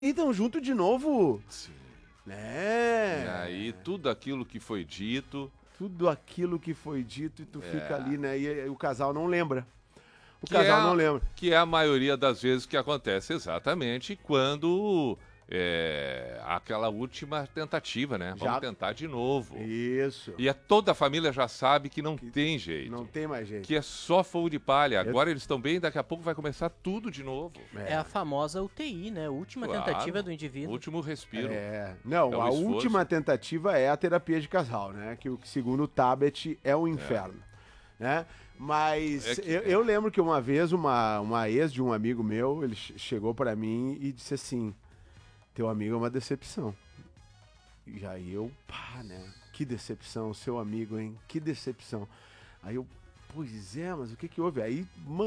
estão juntos de novo. Sim. Né? E aí, tudo aquilo que foi dito... Tudo aquilo que foi dito e tu fica ali, né? E o casal não lembra. O Que casal não lembra. Que é a maioria das vezes que acontece exatamente quando aquela última tentativa, né? Vamos tentar de novo. Isso. E toda a família já sabe que não tem jeito. Não tem mais jeito. Que é só fogo de palha. Agora eles estão bem, daqui a pouco vai começar tudo de novo. É a famosa UTI, né? Última tentativa do indivíduo. Último respiro. Não, a última tentativa é a terapia de casal, né? Que segundo o Tabet é um inferno. Né? Mas eu lembro que uma vez uma ex de um amigo meu, ele chegou pra mim e disse assim: teu amigo é uma decepção. E aí eu, né? Que decepção, seu amigo, hein? Que decepção. Aí eu, pois é, mas o que houve? Aí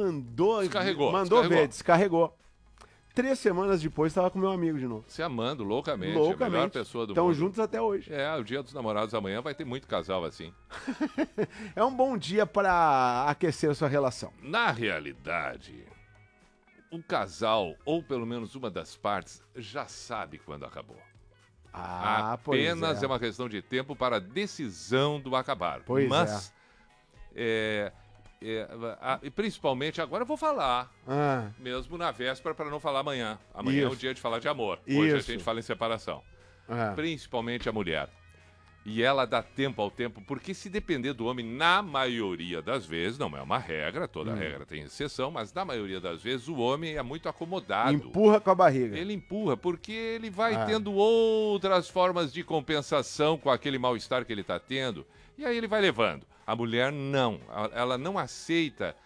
descarregou. 3 semanas depois estava com meu amigo de novo. Se amando loucamente. A melhor pessoa do mundo. Estão juntos até hoje. O dia dos namorados amanhã vai ter muito casal assim. É um bom dia para aquecer a sua relação. Na realidade, o casal, ou pelo menos uma das partes, já sabe quando acabou. Apenas é uma questão de tempo para a decisão do acabar. Mas e principalmente, agora eu vou falar, mesmo na véspera, para não falar amanhã. Amanhã é o dia de falar de amor. Hoje a gente fala em separação. Principalmente a mulher. E ela dá tempo ao tempo, porque se depender do homem, na maioria das vezes, não é uma regra, toda regra tem exceção, mas na maioria das vezes o homem é muito acomodado. Empurra com a barriga. Ele empurra, porque ele vai tendo outras formas de compensação com aquele mal-estar que ele está tendo, e aí ele vai levando. A mulher não, ela não aceita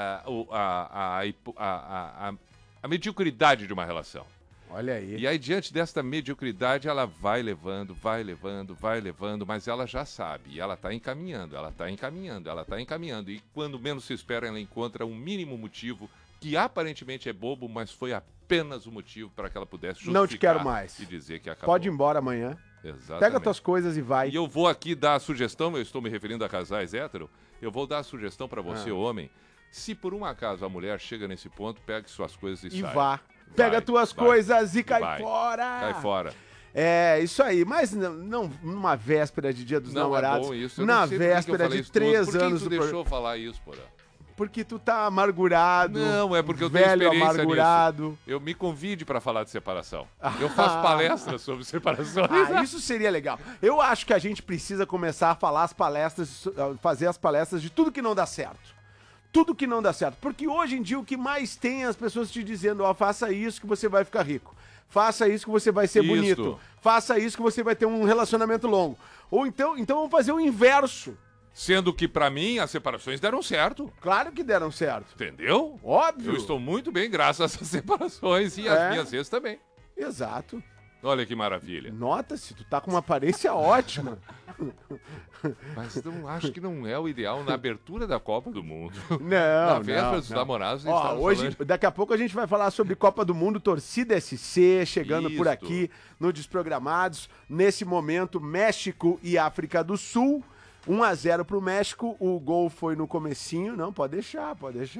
a mediocridade de uma relação. Olha aí. E aí, diante desta mediocridade, ela vai levando, mas ela já sabe, e ela está encaminhando. E quando menos se espera, ela encontra um mínimo motivo que aparentemente é bobo, mas foi apenas o motivo para que ela pudesse justificar. Não te quero mais. E dizer que acabou. Pode ir embora amanhã. Exatamente. Pega tuas coisas e vai. E eu vou aqui dar a sugestão, eu estou me referindo a casais hétero, eu vou dar a sugestão para você, homem, se por um acaso a mulher chega nesse ponto, pegue suas coisas e sai. Vá. Pega tuas coisas e cai fora. Cai fora. É, isso aí. Mas não numa véspera de Dia dos Namorados. É bom isso. Na véspera de 3 anos do... Por que tu deixou falar isso, porra? Porque tu tá amargurado. Não, é porque eu tenho experiência amargurado. Nisso. Eu me convide pra falar de separação. Eu faço palestras sobre separações. Isso seria legal. Eu acho que a gente precisa começar a falar fazer as palestras de tudo que não dá certo. Tudo que não dá certo. Porque hoje em dia o que mais tem é as pessoas te dizendo, faça isso que você vai ficar rico. Faça isso que você vai ser bonito. Faça isso que você vai ter um relacionamento longo. Ou então vamos fazer o inverso. Sendo que, pra mim, as separações deram certo. Claro que deram certo. Entendeu? Óbvio. Eu estou muito bem graças a essas separações e as minhas vezes também. Exato. Olha que maravilha. Nota-se, tu tá com uma aparência ótima. Mas acho que não é o ideal na abertura da Copa do Mundo. Não, na véspera dos namorados. Daqui a pouco a gente vai falar sobre Copa do Mundo, torcida SC, chegando por aqui no Desprogramados. Nesse momento, México e África do Sul. 1-0 pro México, o gol foi no comecinho. Não, pode deixar.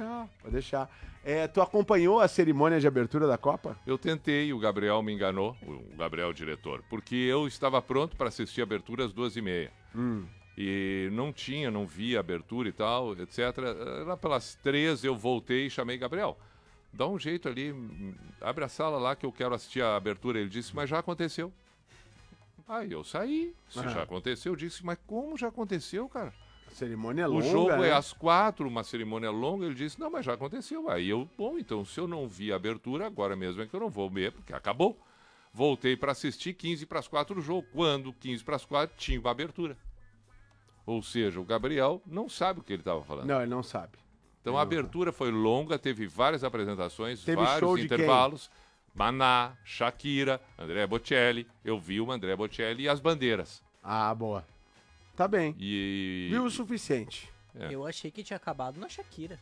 Tu acompanhou a cerimônia de abertura da Copa? Eu tentei, o Gabriel me enganou, o Gabriel diretor, porque eu estava pronto para assistir a abertura às 2h30. E não vi a abertura e tal, etc. Lá pelas 3 eu voltei e chamei Gabriel. Dá um jeito ali, abre a sala lá que eu quero assistir a abertura. Ele disse, mas já aconteceu. Aí eu saí, já aconteceu, eu disse, mas como já aconteceu, cara? A cerimônia é longa, o jogo né? é às 4, uma cerimônia longa, ele disse, não, mas já aconteceu. Aí eu, então se eu não vi a abertura, agora mesmo é que eu não vou ver, porque acabou. Voltei para assistir 15 para as 4 o jogo, quando 15 para as 4 tinha uma abertura. Ou seja, o Gabriel não sabe o que ele estava falando. Não, ele não sabe. Então a abertura foi longa, teve várias apresentações, teve vários intervalos. Maná, Shakira, Andrea Bocelli. Eu vi o Andrea Bocelli e as bandeiras. Boa. Tá bem. Viu o suficiente. Eu achei que tinha acabado na Shakira.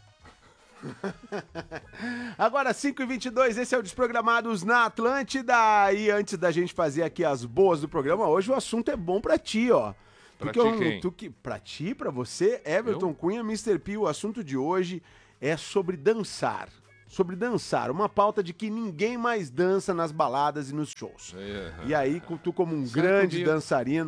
Agora 5h22, esse é o Desprogramados na Atlântida. E antes da gente fazer aqui as boas do programa, hoje o assunto é bom pra ti, ó. Pra quem? Pra ti, pra você, Everton Cunha, Mr. P. O assunto de hoje é sobre dançar. sobre dançar, uma pauta de que ninguém mais dança nas baladas e nos shows. E aí, tu como um grande dançarino,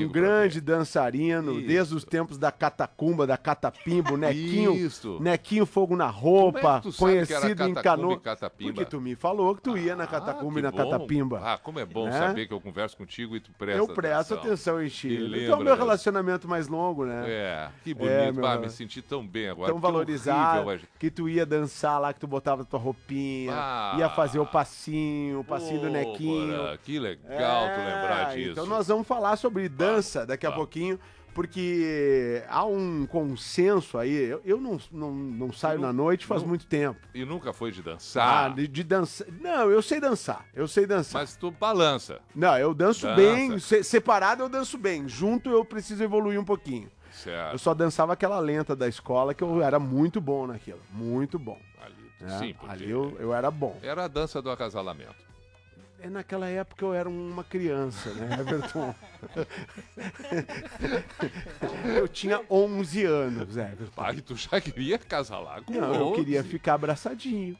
desde os tempos da catacumba, da catapimba, o Nequinho Fogo na Roupa, conhecido em Canoa. Porque tu me falou que tu ia na catacumba e na catapimba. Ah, como é bom saber que eu converso contigo e tu presta atenção. Eu presto atenção em ti. Então é o meu relacionamento mais longo, né? Que bonito. Me senti tão bem agora. Tão valorizado, que tu ia dançar lá, que tu botava tua roupinha, ia fazer o passinho do Nequinho. Porra, que legal tu lembrar disso. Então nós vamos falar sobre dança daqui a pouquinho, porque há um consenso aí. Eu não saio na noite faz muito tempo. E nunca foi de dançar? De dançar. Não, eu sei dançar. Mas tu balança. Não, eu danço bem. Separado eu danço bem. Junto eu preciso evoluir um pouquinho. Certo. Eu só dançava aquela lenta da escola, que eu era muito bom naquilo. Muito bom. Sim, porque ali eu era bom. Era a dança do acasalamento. Naquela época eu era uma criança, né, Everton? Eu tinha 11 anos, Everton. Pai, tu já queria acasalar com 11? Não, eu queria ficar abraçadinho.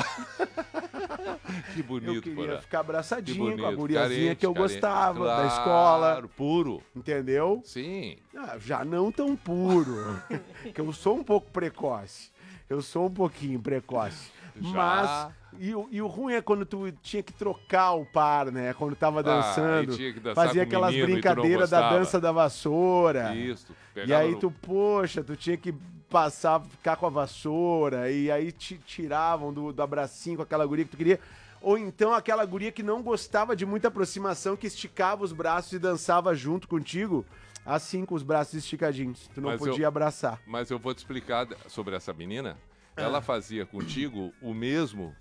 Que bonito, eu queria porra. ficar abraçadinho com a guriazinha que eu gostava, da escola. Puro. Entendeu? Sim. Já não tão puro, que eu sou um pouco precoce. Eu sou um pouquinho precoce. Mas, e o ruim é quando tu tinha que trocar o par, né? Quando tava dançando, fazia aquelas brincadeiras da dança da vassoura. Isso. E aí tu tinha que ficar com a vassoura, e aí te tiravam do abracinho com aquela guria que tu queria. Ou então aquela guria que não gostava de muita aproximação, que esticava os braços e dançava junto contigo, assim, com os braços esticadinhos. Tu não podia abraçar. Mas eu vou te explicar sobre essa menina. Ela fazia contigo o mesmo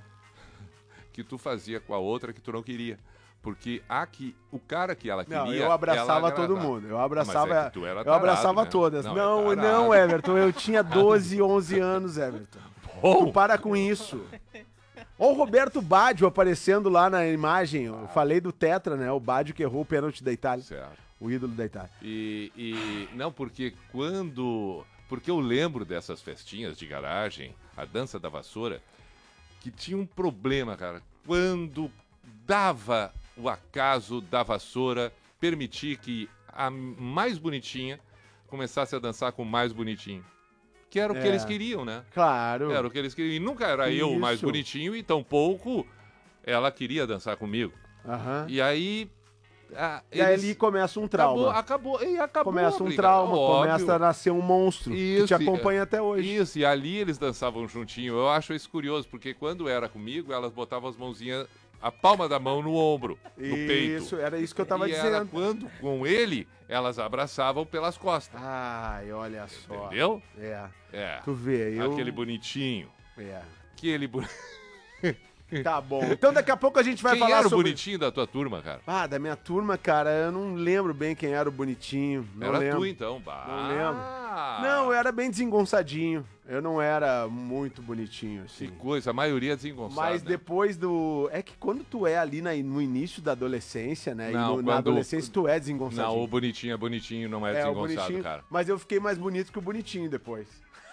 que tu fazia com a outra que tu não queria. Porque o cara que ela queria... Não, eu abraçava todo mundo. Eu abraçava, tarado, eu abraçava todas. Não, Everton. Eu tinha 12, 11 anos, Everton. Tu para com isso. Olha o Roberto Baggio aparecendo lá na imagem. Eu falei do Tetra, né? O Baggio que errou o pênalti da Itália. Certo. O ídolo da Itália. Não, porque Porque eu lembro dessas festinhas de garagem, a dança da vassoura, que tinha um problema, cara. Quando dava o acaso da vassoura permitir que a mais bonitinha começasse a dançar com o mais bonitinho. Que era o que eles queriam, né? Claro. Era o que eles queriam. E nunca era eu o mais bonitinho, e tampouco ela queria dançar comigo. E aí... E aí ali começa um trauma. Acabou. Começa um trauma, começa a nascer um monstro que te acompanha até hoje. Isso, e ali eles dançavam juntinho. Eu acho isso curioso, porque quando era comigo, elas botavam as mãozinhas, a palma da mão no ombro, no peito. Isso, era isso que eu tava dizendo. Quando com ele, elas abraçavam pelas costas. Ai, olha só. Entendeu? É. Tu vê, aquele bonitinho. Aquele bonitinho. Tá bom. Então daqui a pouco a gente vai falar sobre... Quem era o bonitinho da tua turma, cara? Da minha turma, cara, eu não lembro bem quem era o bonitinho. Tu, então. Não lembro. Não, eu era bem desengonçadinho. Eu não era muito bonitinho, assim. Que coisa, a maioria é desengonçada. Mas depois do... É que quando tu é ali no início da adolescência, né? Não, na adolescência tu é desengonçadinho. Não, o bonitinho não é desengonçado, cara. Mas eu fiquei mais bonito que o bonitinho depois.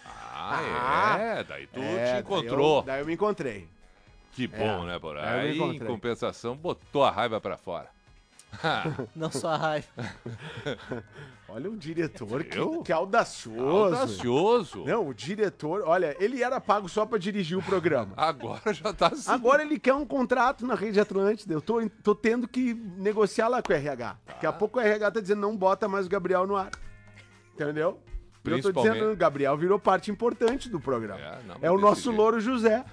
Daí tu te encontrou. Daí eu me encontrei. Que bom, né, Borá? Aí, em compensação, botou a raiva pra fora. Não só a raiva. Olha o diretor, que audacioso. Audacioso. Não, o diretor, olha, ele era pago só pra dirigir o programa. Agora já tá assim. Agora ele quer um contrato na Rede Atlântida. Eu tô tendo que negociar lá com o RH. Daqui a pouco o RH tá dizendo, não bota mais o Gabriel no ar. Entendeu? Eu tô dizendo, o Gabriel virou parte importante do programa. É o nosso Louro José.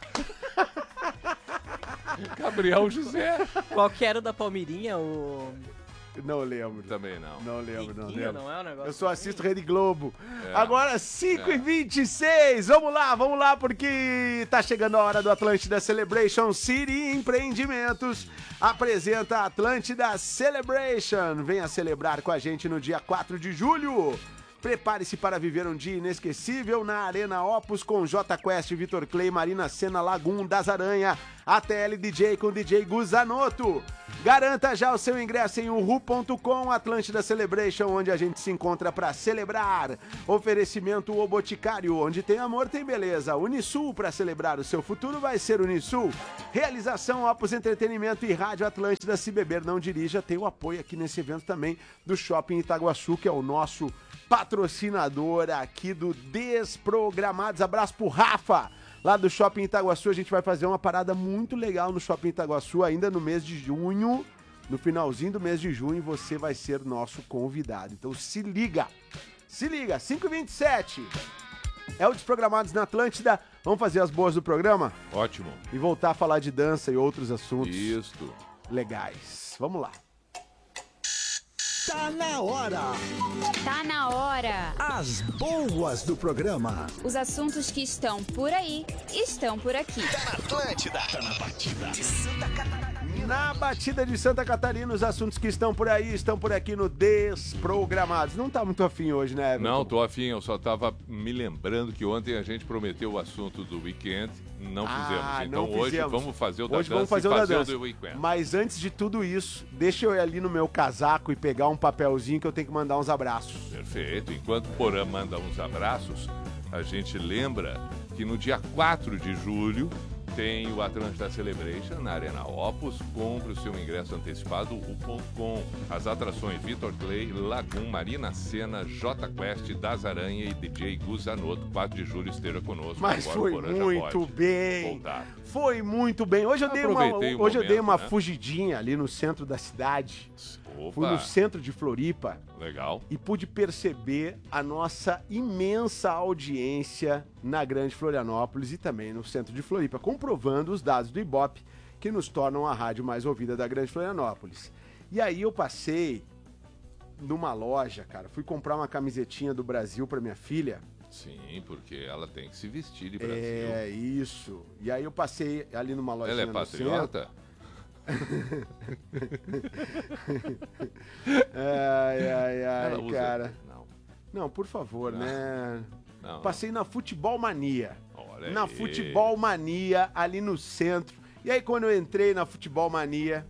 Gabriel José. Qual que era o da Palmeirinha? Não lembro. Também não. Não lembro. Não é um negócio. Eu só assisto Rede Globo. Agora 5h26. Vamos lá, porque tá chegando a hora do Atlântida Celebration. City Empreendimentos apresenta Atlântida Celebration. Venha celebrar com a gente no dia 4 de julho. Prepare-se para viver um dia inesquecível na Arena Opus com J Quest, Vitor Clay, Marina Sena, Lagum, Das Aranha, ATL DJ com DJ Guzanoto. Garanta já o seu ingresso em uhu.com, Atlântida Celebration, onde a gente se encontra para celebrar. Oferecimento O Boticário, onde tem amor, tem beleza. Unisul, para celebrar o seu futuro, vai ser Unisul. Realização Opus Entretenimento e Rádio Atlântida. Se beber, não dirija. Tem o apoio aqui nesse evento também do Shopping Itaguaçu, que é o nosso patrocinador aqui do Desprogramados. Abraço pro Rafa, lá do Shopping Itaguaçu. A gente vai fazer uma parada muito legal no Shopping Itaguaçu ainda no mês de junho. No finalzinho do mês de junho, você vai ser nosso convidado. Então se liga, 5h27. É o Desprogramados na Atlântida. Vamos fazer as boas do programa? Ótimo. E voltar a falar de dança e outros assuntos Isso. legais. Vamos lá. Tá na hora. Tá na hora. As boas do programa. Os assuntos que estão por aí, estão por aqui. Tá na Atlântida. Tá na batida de Santa Catarina. Na batida de Santa Catarina, os assuntos que estão por aí, estão por aqui no Desprogramados. Não tá muito afim hoje, né, Everton? Não, tô afim, eu só tava me lembrando que ontem a gente prometeu o assunto do weekend, não fizemos. Então não hoje fizemos. vamos fazer o da Hoje dança vamos fazer e o da fazer o dança. do weekend. Mas antes de tudo isso, deixa eu ir ali no meu casaco e pegar um papelzinho que eu tenho que mandar uns abraços. Perfeito. Enquanto o Porã manda uns abraços, a gente lembra que no dia 4 de julho tem o Atlântida Celebration na Arena Opus. Compre o seu ingresso antecipado, u.com. As atrações Vitor Clay, Lagum, Marina Sena, J Quest, Das Aranha e DJ Guzanoto. 4 de julho esteja conosco. Mas Agora foi o Porã já muito pode bem. voltar. Foi muito bem. Hoje eu dei Aproveitei o hoje eu dei uma momento, né? fugidinha ali no centro da cidade. Opa, Fui no centro de Floripa. legal. E pude perceber a nossa imensa audiência na Grande Florianópolis e também no centro de Floripa, comprovando os dados do Ibope que nos tornam a rádio mais ouvida da Grande Florianópolis. E aí eu passei numa loja, cara, fui comprar uma camisetinha do Brasil para minha filha. Sim, porque ela tem que se vestir de Brasil. É, isso. E aí eu passei ali numa lojinha Ela é no patriota? Ai, Ela usa... cara. Não. Não, por favor, Não. né? Não, Passei na Futebol Mania. Olha Na aí. Futebol Mania, ali no centro. E aí, quando eu entrei na Futebol Mania,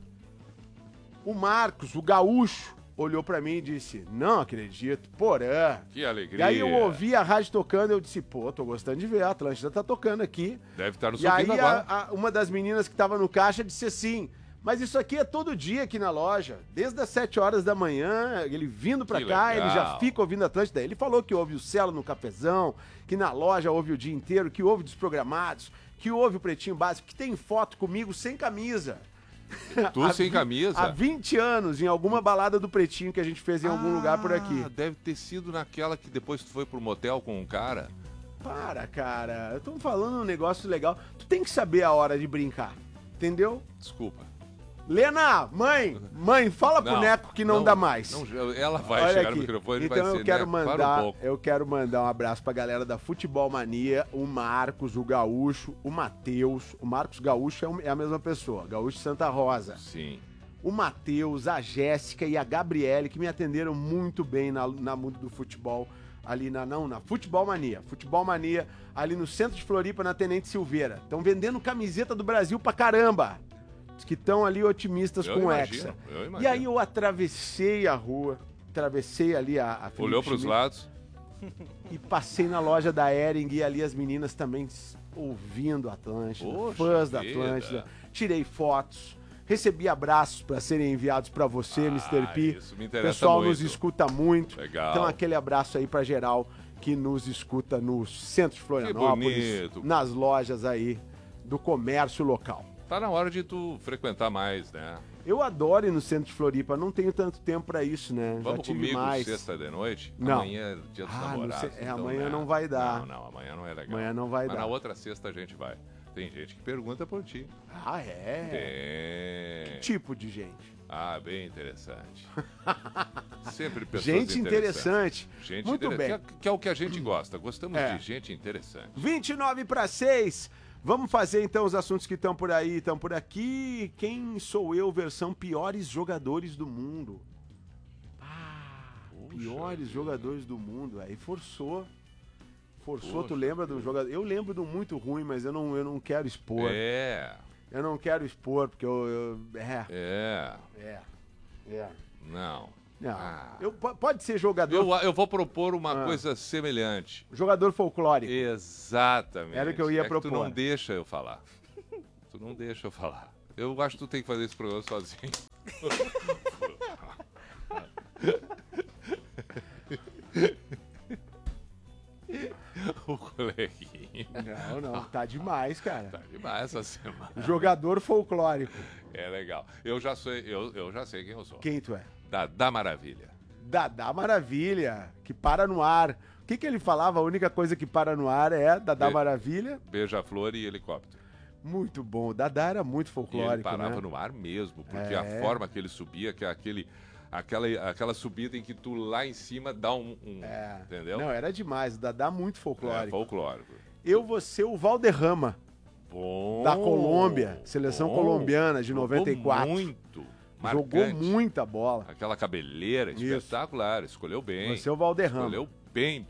o Marcos, o gaúcho, olhou pra mim e disse: não acredito, Porã. Que alegria. E aí eu ouvi a rádio tocando, eu disse: pô, tô gostando de ver, a Atlântida tá tocando aqui. Deve estar nos E aí ouvindo agora. uma das meninas que tava no caixa disse assim: mas isso aqui é todo dia aqui na loja, desde as 7 horas da manhã, ele vindo pra Que cá, legal. ele já fica ouvindo a Atlântida. Ele falou que ouve o Celo no cafezão, que na loja ouve o dia inteiro, que ouve Desprogramados, que ouve o Pretinho Básico, que tem foto comigo sem camisa. Tu sem camisa? Há 20 anos, em alguma balada do Pretinho que a gente fez em algum lugar por aqui. Deve ter sido naquela que depois tu foi pro motel com um cara. Para, cara, eu tô falando um negócio legal. Tu tem que saber a hora de brincar, entendeu? Desculpa. Lena, mãe, fala pro Neco que não dá mais. Não, ela vai Olha chegar aqui. no microfone e Então vai ser, eu quero né? Para um mandar, pouco. eu quero mandar um abraço pra galera da Futebol Mania, o Marcos, o Gaúcho, o Matheus. O Marcos Gaúcho é a mesma pessoa, Gaúcho Santa Rosa. Sim. O Matheus, a Jéssica e a Gabriele, que me atenderam muito bem na Mundo do Futebol, ali na Futebol Mania. Futebol Mania, ali no centro de Floripa, na Tenente Silveira. Estão vendendo camiseta do Brasil pra caramba. Que estão ali otimistas Eu com o imagino, Hexa. eu imagino. E aí eu atravessei a rua, atravessei ali a Felipe Olhou pros Schmidt lados. e passei na loja da Hering e ali as meninas também ouvindo a Atlântida, Poxa fãs da vida. Atlântida. Tirei fotos, recebi abraços para serem enviados para você, Mr. P. Isso me O interessa pessoal muito. nos escuta muito. Legal. Então aquele abraço aí para geral que nos escuta no centro de Florianópolis, bonito. nas lojas aí do comércio local. Tá na hora de tu frequentar mais, né? Eu adoro ir no centro de Floripa, não tenho tanto tempo pra isso, né? Vamos Já tive comigo mais. sexta de noite? Não. Amanhã é dia dos Ah, namorados. não sei- então, amanhã né? não vai dar. Não, amanhã não é legal. Amanhã não vai Mas dar. na outra sexta a gente vai. Tem gente que pergunta por ti. Ah, é? Tem. Que tipo de gente? Ah, bem interessante. Sempre pessoas Gente interessantes. interessante. Gente Muito interessante. bem. Que é o que a gente gosta. Gostamos É. de gente interessante. 29 para 6. Vamos fazer então os assuntos que estão por aí, estão por aqui. Quem sou eu, versão piores jogadores do mundo? Piores jogadores do mundo. Aí forçou. Poxa Tu lembra do jogador? Eu lembro do muito ruim, mas eu não quero expor. É. Eu não quero expor, porque Não. Pode ser jogador... Eu vou propor uma coisa semelhante. Jogador folclórico. Exatamente. Era o que eu ia propor. Tu não deixa eu falar. Eu acho que tu tem que fazer esse programa sozinho. O coleguinha. Não, tá demais, cara. Tá demais essa semana. Jogador folclórico. É legal. Eu já sei quem eu sou. Quem tu é? Dadá Maravilha. Dadá Maravilha, que para no ar. O que ele falava? A única coisa que para no ar é Dadá Maravilha. Beija-flor e helicóptero. Muito bom. O Dadá era muito folclórico, e ele parava né? no ar mesmo, porque a forma que ele subia, que é aquela subida em que tu lá em cima dá entendeu? Não, era demais. O Dadá muito folclórico. Folclórico. Eu vou ser o Valderrama. Bom. Da Colômbia, seleção colombiana de 94. Muito. Jogou Marcante. muita bola. Aquela cabeleira espetacular, escolheu bem. Você é o Valderrama. Escolheu bem.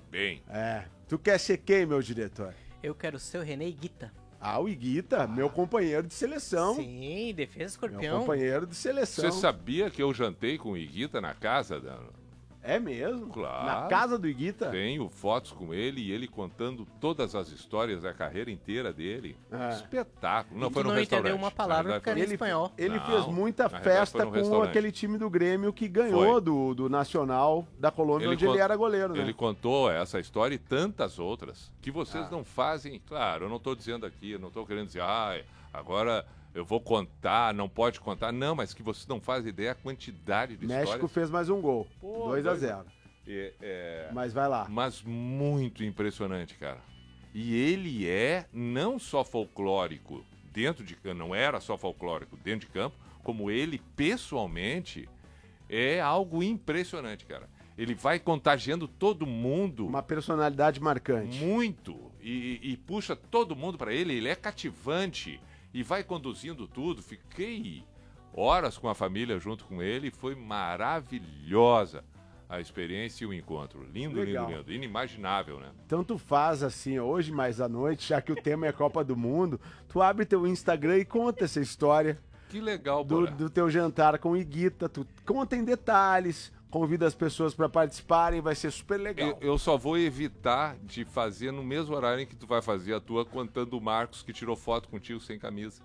Tu quer ser quem, meu diretor? Eu quero ser o René Higuita. O Higuita, meu companheiro de seleção. Sim, defesa escorpião. Meu companheiro de seleção. Você sabia que eu jantei com o Higuita na casa da... É mesmo? Claro. Na casa do Higuita? Tenho fotos com ele e ele contando todas as histórias da carreira inteira dele. Espetáculo. Não, foi no restaurante. Entendeu uma palavra porque era em espanhol. Ele fez muita festa com aquele time do Grêmio que ganhou do Nacional da Colômbia, onde ele era goleiro, né? Ele contou essa história e tantas outras que vocês não fazem. Claro, eu não estou dizendo aqui, eu não estou querendo dizer, agora... Eu vou contar, não pode contar. Não, mas que vocês não fazem ideia a quantidade de histórias. México fez mais um gol. 2-0. Mas vai lá. Mas muito impressionante, cara. E ele é não só folclórico dentro de campo, não era só folclórico dentro de campo, como ele pessoalmente é algo impressionante, cara. Ele vai contagiando todo mundo. Uma personalidade marcante. Muito. E puxa todo mundo para ele. Ele é cativante. E vai conduzindo tudo. Fiquei horas com a família junto com ele. Foi maravilhosa a experiência e o encontro. Lindo, Legal. lindo. Inimaginável, né? Então tu faz assim, hoje mais à noite, já que o tema é Copa do Mundo, tu abre teu Instagram e conta essa história. Que legal, do teu jantar com o Higuita. Tu conta em detalhes, convida as pessoas para participarem, vai ser super legal. Eu só vou evitar de fazer no mesmo horário em que tu vai fazer a tua, contando o Marcos que tirou foto contigo sem camisa.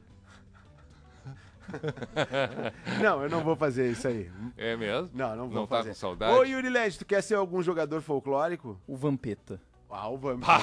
Não, eu não vou fazer isso aí. É mesmo? Não vou não fazer. Tá com saudade? Ô, Yuri Led, tu quer ser algum jogador folclórico? O Vampeta. O Vampeta.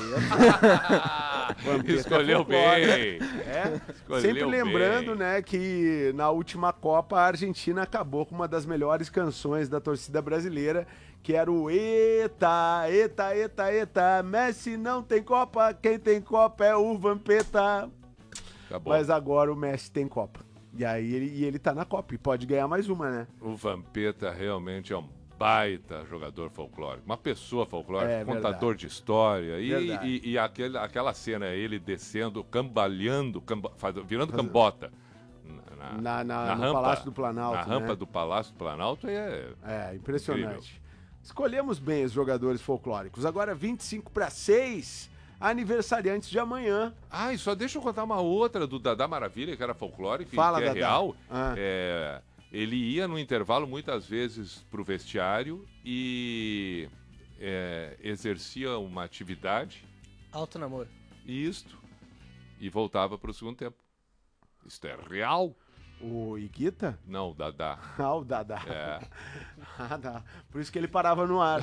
Escolheu bem. Sempre lembrando, né, que na última Copa a Argentina acabou com uma das melhores canções da torcida brasileira, que era o Eita, Eita, Eita, Eita, Messi não tem Copa, quem tem Copa é o Vampeta. Acabou. Mas agora o Messi tem Copa. E aí ele tá na Copa e pode ganhar mais uma, né? O Vampeta realmente é um baita jogador folclórico, uma pessoa folclórica, contador de história. E aquela cena, ele descendo, cambaleando, virando cambota. No Palácio do Planalto. Na rampa do Palácio do Planalto é impressionante. Incrível. Escolhemos bem os jogadores folclóricos. Agora 25/6, aniversariantes de amanhã. E só deixa eu contar uma outra do Dadá Maravilha, que era folclórico, Fala, que é Dadá. real. Ele ia no intervalo muitas vezes pro vestiário e exercia uma atividade. Alto namoro. E voltava pro segundo tempo. Isto é real. O Higuita? Não, o Dadá. O Dadá. Por isso que ele parava no ar.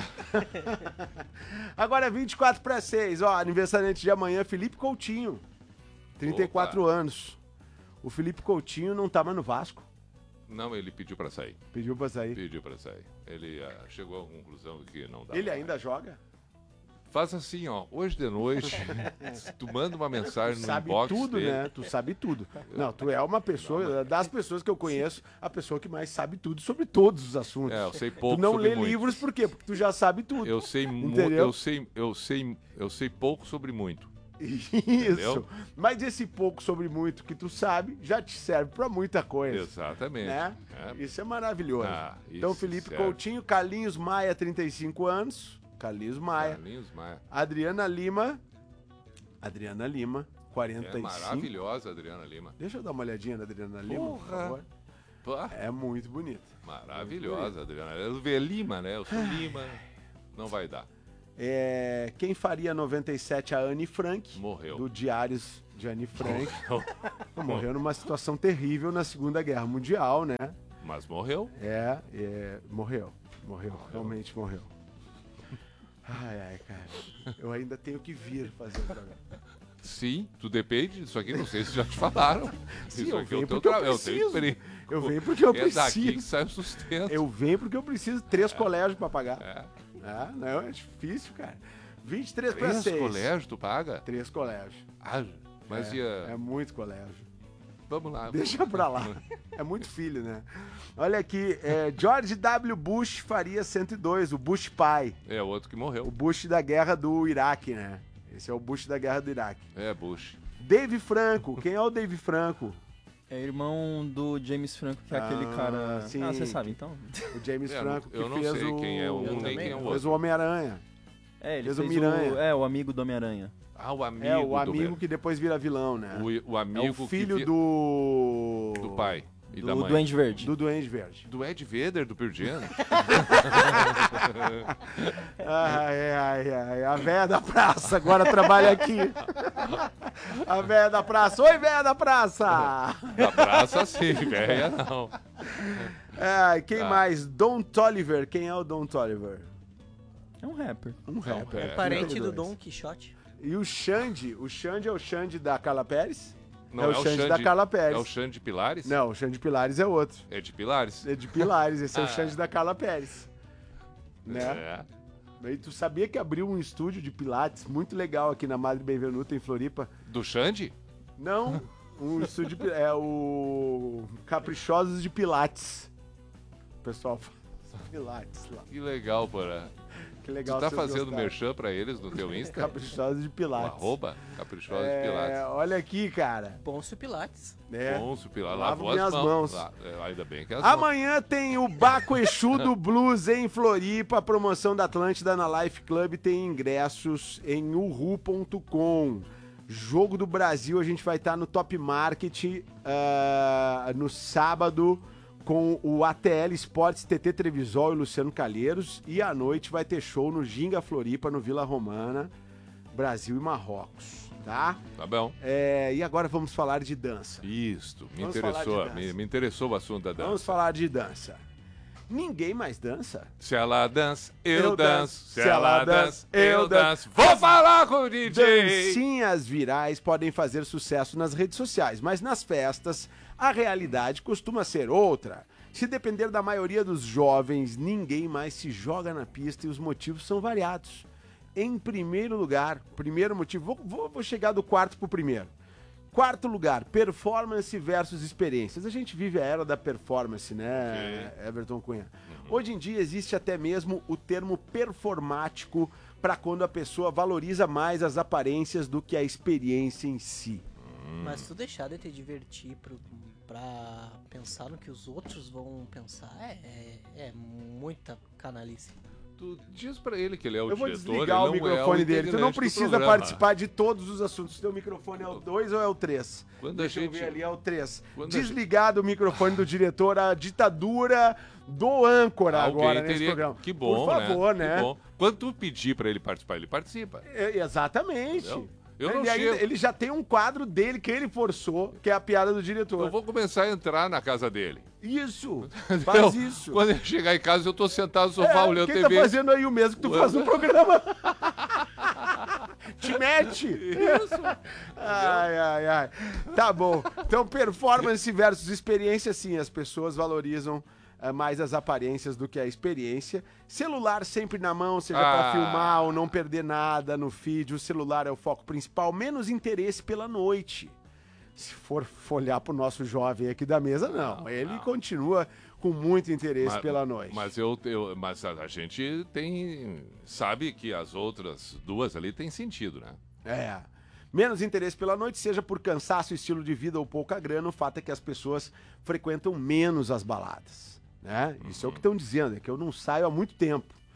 Agora 24/6, aniversariante de amanhã, Felipe Coutinho. 34 anos. O Felipe Coutinho não tá mais no Vasco. Não, ele pediu pra sair. Pediu pra sair. Ele chegou à conclusão que não dá. Ele ainda joga? Faz assim, hoje de noite, tu manda uma mensagem no inbox tudo, dele. né? Tu sabe tudo. Não, tu é uma pessoa, das pessoas que eu conheço, a pessoa que mais sabe tudo sobre todos os assuntos. Eu sei pouco tu não sobre lê muitos. livros por quê? Porque tu já sabe tudo. Eu sei pouco sobre muito. Isso. Entendeu? Mas esse pouco sobre muito que tu sabe já te serve pra muita coisa. Exatamente. Né? Isso é maravilhoso. Então, Felipe Coutinho, Carlinhos Maia, 35 anos. Carlinhos Maia. Adriana Lima, 45. É maravilhosa a Adriana Lima. Deixa eu dar uma olhadinha na Adriana Lima, por favor. Pô, É muito bonita. maravilhosa, Adriana. Eu vejo Lima, né? Eu sou Lima. Não vai dar. Quem faria 97 a Anne Frank? Morreu. Do Diários de Anne Frank. Morreu numa situação terrível na Segunda Guerra Mundial, né? Mas morreu. Morreu. Realmente morreu. Ai, cara. Eu ainda tenho que vir fazer o programa. Sim, tu depende disso aqui. Não sei se já te falaram. Sim, Isso eu aqui é o venho teu porque eu trabalho. preciso. Eu venho porque eu É daqui que preciso. sai o sustento. Eu venho porque eu preciso. 3 colégios pra pagar. É. Não, é difícil, cara. 23 para 3 6. colégios tu paga? 3 colégios. Ah, mas É muito colégio. Vamos lá. Deixa pra lá. É muito filho, né? Olha aqui, George W. Bush faria 102, o Bush pai. É o outro que morreu. O Bush da guerra do Iraque, né? Esse é o Bush da guerra do Iraque. É, Bush. Dave Franco. Quem é o Dave Franco? É irmão do James Franco, que é aquele cara... sim. você sabe, então. O James Franco que eu não fez sei quem é um nem quem é o fez outro. o Homem-Aranha. Ele fez fez o Miranha. o amigo do Homem-Aranha. Ah, o amigo. O amigo que depois vira vilão, né? O amigo é o filho que do pai e da Do mãe. Duende Verde. Do Duende Verde. Do Ed Vedder, do Pearl Jam. Ai. A véia da praça agora trabalha aqui. A véia da praça. Oi, véia da praça! Da praça, sim, velha não. Quem mais? Don Toliver. Quem é o Don Toliver? É um rapper. Um rapper. É Parente do 32. Dom Quixote. E o Xande é o Xande da Carla Pérez? Não, é o Xande da Carla Pérez. É o Xande Pilares? Não, o Xande Pilares é outro. É de Pilares? É de Pilares, esse é o Xande da Carla Pérez. Né? É. E tu sabia que abriu um estúdio de pilates muito legal aqui na Madre Benvenuta, em Floripa? Do Xande? Não, um estúdio é o Caprichosos de Pilates. O pessoal faz pilates lá. Que legal, porra. Que legal. Tu tá vocês fazendo gostaram. merchan pra eles no teu Insta? Caprichosos de O Pilates. @Caprichosos de Pilates. Olha aqui, cara. Pôncio Pilates. Pôncio Pilares. Lavo Lavou minhas as mãos. Ainda bem que as mãos. Amanhã tem o Baco Exu do Blues em Floripa. A promoção da Atlântida na Life Club tem ingressos em uhu.com. Jogo do Brasil, a gente vai estar no Top Market no sábado com o ATL Esportes, TT Trevisol e Luciano Calheiros. E à noite vai ter show no Ginga Floripa, no Vila Romana, Brasil e Marrocos, tá? Tá bom. E agora vamos falar de dança. Isto, me Vamos falar interessou. de dança. Me interessou o assunto da dança. Vamos falar de dança. Ninguém mais dança. Se ela dança, eu Eu danço. danço. Se ela dança, eu danço. Vou As falar com o DJ! Dancinhas virais podem fazer sucesso nas redes sociais, mas nas festas a realidade costuma ser outra. Se depender da maioria dos jovens, ninguém mais se joga na pista e os motivos são variados. Em primeiro lugar, primeiro motivo, vou chegar do quarto pro primeiro. Quarto lugar, performance versus experiências. A gente vive a era da performance, né, Everton Cunha? Hoje em dia existe até mesmo o termo performático para quando a pessoa valoriza mais as aparências do que a experiência em si. Mas se tu deixar de te divertir pra pensar no que os outros vão pensar, é muita canalice. Tu diz pra ele que ele é o Eu vou diretor, desligar ele o não microfone é o dele. Tu não integrante do precisa programa. participar de todos os assuntos. Teu microfone é o 2 ou é o 3? Quando Deixa a eu gente- ver ali, é o 3. Quando a Desligado o microfone do diretor, a ditadura do âncora agora nesse programa. Que bom, Por favor, né? Que bom. Quando tu pedir pra ele participar, ele participa. Exatamente. Entendeu? Eu não Ele já tem um quadro dele que ele forçou, que é a piada do diretor. Eu vou começar a entrar na casa dele. Isso, faz Então, isso. Quando ele chegar em casa, eu tô sentado no sofá olhando quem TV. tá fazendo aí o mesmo que tu faz no programa? Te mete. Isso. Ai. Tá bom. Então, performance versus experiência, sim. As pessoas valorizam mais as aparências do que a experiência. Celular sempre na mão, seja pra filmar ou não perder nada no feed. O celular é o foco principal. Menos interesse pela noite. Se for olhar pro nosso jovem aqui da mesa, não. Ele continua com muito interesse pela noite. Mas a gente sabe que as outras duas ali têm sentido, né? Menos interesse pela noite, seja por cansaço, estilo de vida ou pouca grana, o fato é que as pessoas frequentam menos as baladas, né? Isso é o que estão dizendo, é que eu não saio há muito tempo.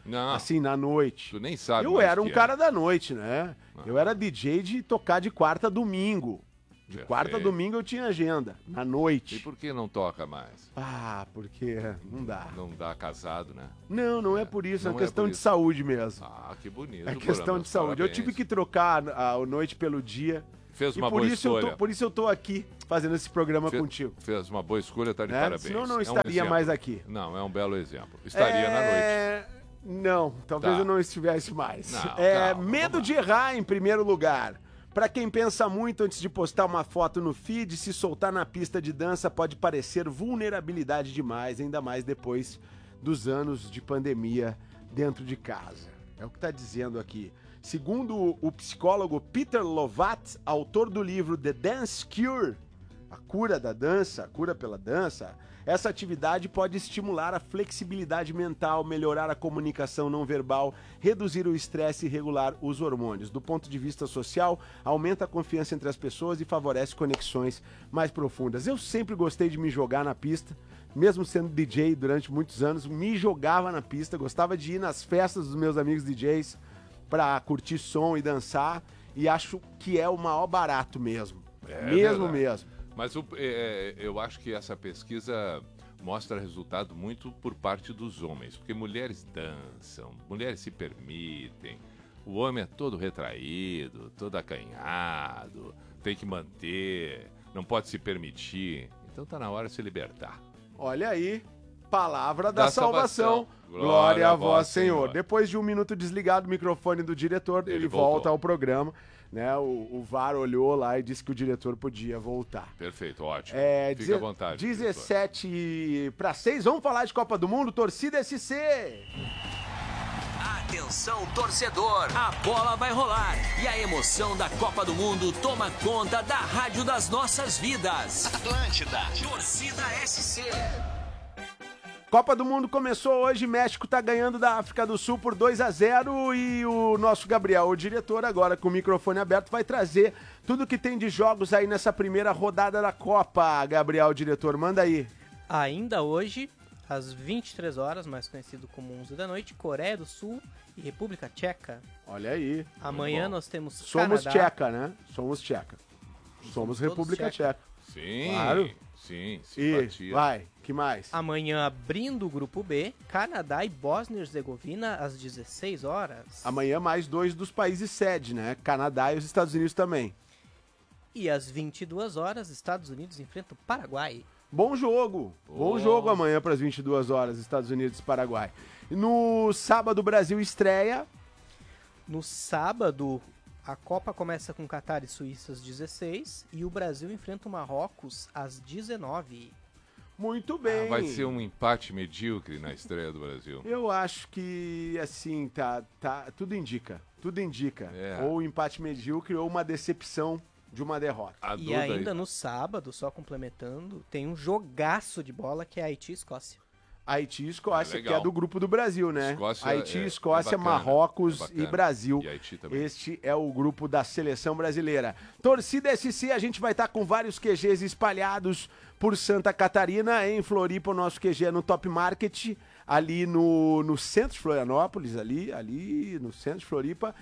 Não. Assim, na noite. Tu nem sabe. Eu mais era o um que cara da noite, né? Ah. Eu era DJ de tocar de quarta a domingo. De quarta a domingo eu tinha agenda, na E noite. por que não toca mais? Ah, porque não dá. Não dá casado, né? Não é por isso, é Não uma é questão por de isso. saúde mesmo. Ah, que bonito. É Porã, questão meus de saúde. Eu parabéns. tive que trocar a noite pelo dia. Fez E uma por boa isso, escolha. por isso eu tô aqui fazendo esse programa Fe- contigo. Fez uma boa escolha, tá de Né? parabéns. Senão eu não É um estaria exemplo. mais aqui. Não, é um belo exemplo. Estaria na noite. Não, talvez Tá. eu não estivesse mais. Não, calma, Medo vamos de errar em primeiro lugar. Pra quem pensa muito antes de postar uma foto no feed, se soltar na pista de dança pode parecer vulnerabilidade demais, ainda mais depois dos anos de pandemia dentro de casa. É o que tá dizendo aqui. Segundo o psicólogo Peter Lovat, autor do livro The Dance Cure, a cura da dança, a cura pela dança, essa atividade pode estimular a flexibilidade mental, melhorar a comunicação não verbal, reduzir o estresse e regular os hormônios. Do ponto de vista social, aumenta a confiança entre as pessoas e favorece conexões mais profundas. Eu sempre gostei de me jogar na pista, mesmo sendo DJ durante muitos anos, me jogava na pista, gostava de ir nas festas dos meus amigos DJs para curtir som e dançar, e acho que é o maior barato mesmo. Mesmo. Mas eu acho que essa pesquisa mostra resultado muito por parte dos homens, porque mulheres dançam, mulheres se permitem, o homem é todo retraído, todo acanhado, tem que manter, não pode se permitir, então tá na hora de se libertar. Olha aí, palavra da salvação. salvação. Glória a vós, Senhor. Depois de um minuto desligado o microfone do diretor, ele volta ao programa. Né? O VAR olhou lá e disse que o diretor podia voltar. Perfeito, ótimo. Fica à vontade. 17:06, vamos falar de Copa do Mundo, torcida SC. Atenção, torcedor, a bola vai rolar e a emoção da Copa do Mundo toma conta da rádio das nossas vidas. Atlântida. Torcida SC. Copa do Mundo começou hoje, México tá ganhando da África do Sul por 2-0 e o nosso Gabriel, o diretor, agora com o microfone aberto, vai trazer tudo que tem de jogos aí nessa primeira rodada da Copa. Gabriel, diretor, manda aí. Ainda hoje, às 23 horas, mais conhecido como 11 da noite, Coreia do Sul e República Tcheca. Olha aí. Amanhã nós temos Somos Canadá. tcheca, né? Somos tcheca. Somos todos República tcheca. Tcheca. Sim, Claro. sim, E, simpatia. vai, que mais? Amanhã, abrindo o grupo B, Canadá e Bósnia e Herzegovina às 16 horas. Amanhã mais 2 dos países sede, né? Canadá e os Estados Unidos também. E às 22 horas, Estados Unidos enfrenta o Paraguai. Bom jogo. Bom jogo amanhã para as 22 horas, Estados Unidos e Paraguai. E no sábado, o Brasil estreia. No sábado, a Copa começa com Catar e Suíça às 16 e o Brasil enfrenta o Marrocos às 19. Muito bem. Vai ser um empate medíocre na estreia do Brasil. Eu acho que, assim, tudo indica. Tudo indica. É. Ou empate medíocre ou uma decepção de uma derrota. A E Duda aí- ainda no sábado, só complementando, tem um jogaço de bola que é Haiti e Escócia. Haiti e Escócia, legal. que é do grupo do Brasil, né? Escócia Haiti, é Escócia, bacana, Marrocos é bacana. e Brasil. E Haiti também. Este é o grupo da seleção brasileira. Torcida SC, a gente vai estar com vários QGs espalhados por Santa Catarina. Em Floripa, o nosso QG é no Top Market, ali no centro de Florianópolis, ali no centro de Floripa.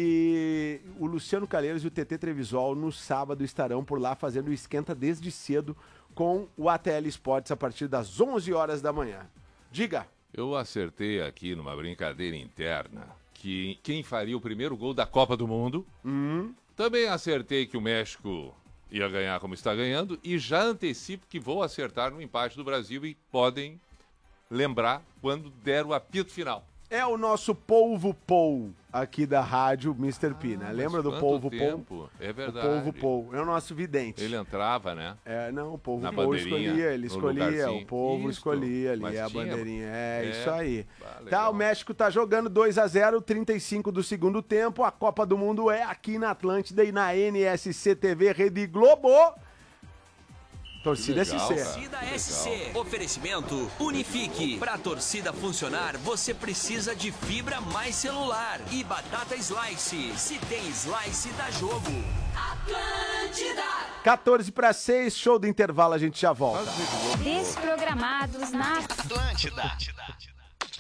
E o Luciano Calheiros e o TT Trevisol no sábado estarão por lá fazendo o esquenta desde cedo com o ATL Esportes a partir das 11 horas da manhã. Diga. Eu acertei aqui numa brincadeira interna que quem faria o primeiro gol da Copa do Mundo. Também acertei que o México ia ganhar como está ganhando e já antecipo que vou acertar no empate do Brasil e podem lembrar quando der o apito final. É o nosso Polvo Pou aqui da rádio Mr. P, né? Mas Lembra do quanto Polvo Pou? tempo? É O verdade. Polvo Pou. É o nosso vidente. Ele entrava, né? Não, o Polvo Na Pou bandeirinha, escolhia, ele no escolhia, lugarzinho. o Polvo Isso, escolhia ali, mas a tinha- bandeirinha. É, Isso aí. legal. Tá, o México tá jogando 2-0, 35 do segundo tempo. A Copa do Mundo é aqui na Atlântida e na NSC TV Rede Globo. Torcida Que legal, SC. cara. Torcida Legal. SC. Oferecimento Unifique. Pra torcida funcionar, você precisa de fibra mais celular e batata slice. Se tem slice, dá jogo. Atlântida. 14:06, show do intervalo, a gente já volta. Desprogramados na Atlântida.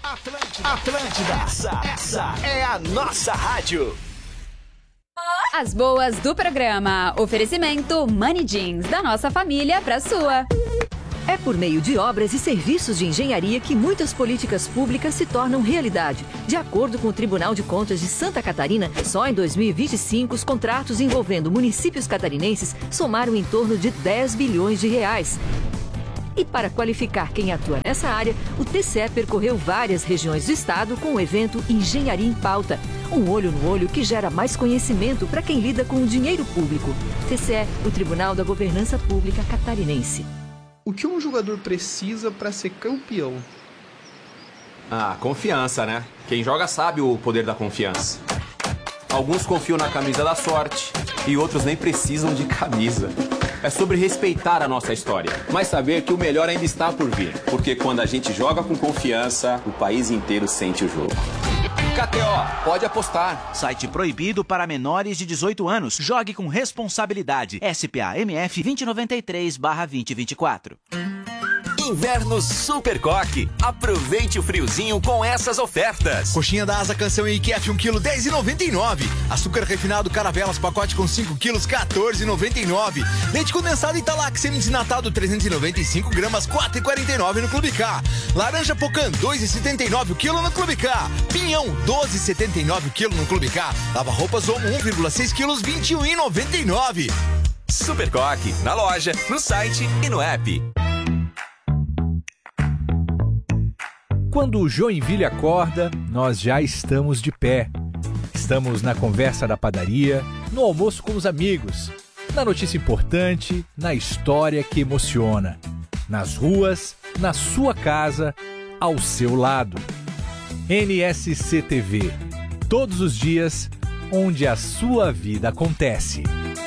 Atlântida, essa é a nossa rádio. As boas do programa. Oferecimento Money Jeans, da nossa família pra sua. É por meio de obras e serviços de engenharia que muitas políticas públicas se tornam realidade. De acordo com o Tribunal de Contas de Santa Catarina, só em 2025 os contratos envolvendo municípios catarinenses somaram em torno de 10 bilhões de reais. E para qualificar quem atua nessa área, o TCE percorreu várias regiões do estado com o evento Engenharia em Pauta. Um olho no olho que gera mais conhecimento para quem lida com o dinheiro público. TCE, o Tribunal da Governança Pública Catarinense. O que um jogador precisa para ser campeão? Confiança, né? Quem joga sabe o poder da confiança. Alguns confiam na camisa da sorte e outros nem precisam de camisa. É sobre respeitar a nossa história, mas saber que o melhor ainda está por vir. Porque quando a gente joga com confiança, o país inteiro sente o jogo. KTO, pode apostar. Site proibido para menores de 18 anos. Jogue com responsabilidade. SPA MF 2093/2024. Inverno Super Coque. Aproveite o friozinho com essas ofertas. Coxinha da Asa Canção e IQF 1 kg 10,99. Açúcar refinado Caravelas pacote com 5 quilos 14,99. Leite condensado Italac semi-desnatado 395 gramas 4,49 no Clube K. Laranja Pocan 2,79 o quilo no Clube K. Pinhão 12,79 o quilo no Clube K. Lava roupas Omo 1,6 quilos 21,99. Super Coque, na loja, no site e no app. Quando o Joinville acorda, nós já estamos de pé. Estamos na conversa da padaria, no almoço com os amigos, na notícia importante, na história que emociona. Nas ruas, na sua casa, ao seu lado. NSC TV. Todos os dias, onde a sua vida acontece.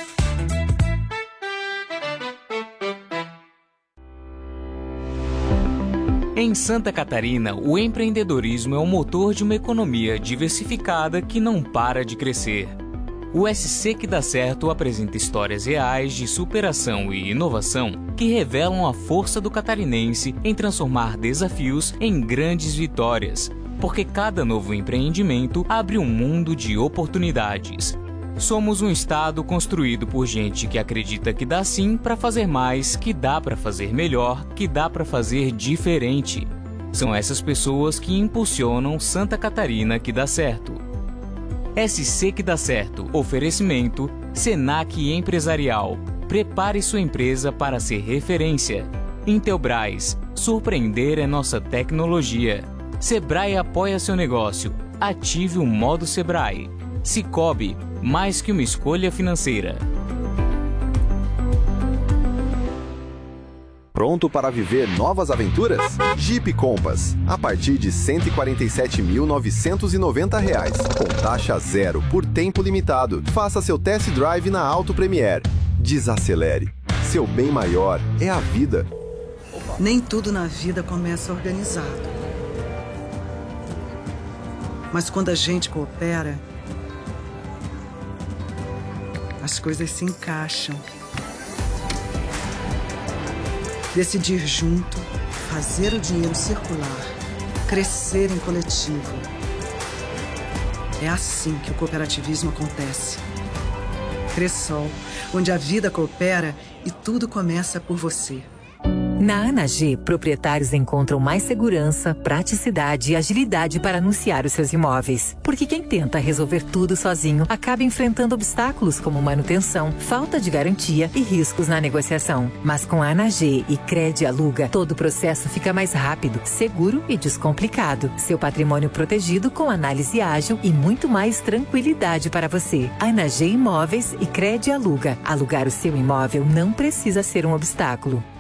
Em Santa Catarina, o empreendedorismo é o motor de uma economia diversificada que não para de crescer. O SC que dá certo apresenta histórias reais de superação e inovação que revelam a força do catarinense em transformar desafios em grandes vitórias, porque cada novo empreendimento abre um mundo de oportunidades. Somos um estado construído por gente que acredita que dá sim para fazer mais, que dá para fazer melhor, que dá para fazer diferente. São essas pessoas que impulsionam Santa Catarina que dá certo. SC que dá certo. Oferecimento Senac Empresarial. Prepare sua empresa para ser referência. Intelbras. Surpreender é nossa tecnologia. Sebrae apoia seu negócio. Ative o modo Sebrae. Cicobi, mais que uma escolha financeira. Pronto para viver novas aventuras? Jeep Compass, a partir de R$ 147.990, com taxa zero por tempo limitado. Faça seu test drive na Auto Premier. Desacelere. Seu bem maior é a vida. Nem tudo na vida começa organizado. Mas quando a gente coopera, as coisas se encaixam. Decidir junto, fazer o dinheiro circular, crescer em coletivo. É assim que o cooperativismo acontece. Cressol, onde a vida coopera e tudo começa por você. Na ANAG, proprietários encontram mais segurança, praticidade e agilidade para anunciar os seus imóveis. Porque quem tenta resolver tudo sozinho acaba enfrentando obstáculos como manutenção, falta de garantia e riscos na negociação. Mas com a ANAG e Crede Aluga, todo o processo fica mais rápido, seguro e descomplicado. Seu patrimônio protegido com análise ágil e muito mais tranquilidade para você. ANAG Imóveis e Crede Aluga. Alugar o seu imóvel não precisa ser um obstáculo.